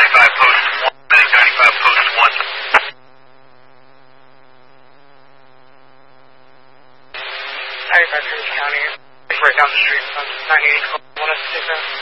95 post 1. Medic 95 post 1. 95 Prince County. Right down the street from 980 106.